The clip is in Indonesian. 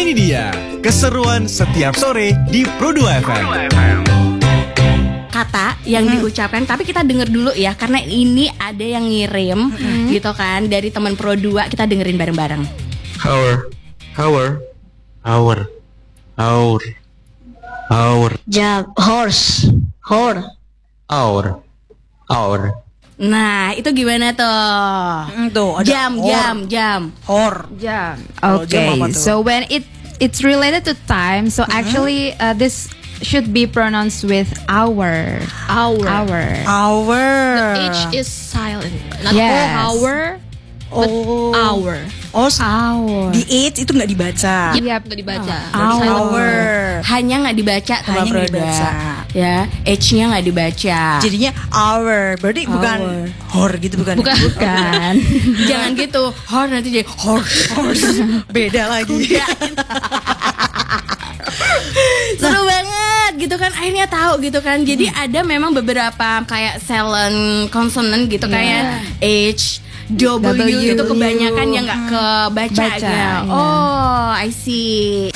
Ini dia keseruan setiap sore di Pro2 FM. Kata yang diucapkan, tapi kita denger dulu ya, karena ini ada yang ngirim gitu kan dari teman Pro2, kita dengerin bareng-bareng. Hour. Jam, horse. Hour. Nah, itu gimana tuh? Tuh, ada Jam. Hor. Jam. Kalau jam apa Okay, tuh? so when it's related to time, so actually this should be pronounced with hour. Hour. Hour. H is silent. Not Yes. hour, but Oh. hour. Hour. Di H itu nggak dibaca. Yep. Nggak dibaca. Hour. Hanya nggak dibaca, Sama hanya nggak dibaca. Ya, H-nya nggak dibaca. Jadinya hour. Berarti bukan hor gitu, bukan? Bukan. Jangan gitu. Hor nanti jadi horse. Beda lagi. Seru banget gitu kan, akhirnya tahu gitu kan. Jadi ada memang beberapa kayak silent consonant gitu, kayak H, W W. itu kebanyakan yang nggak kebaca Baca, ya. iya. Oh, I see.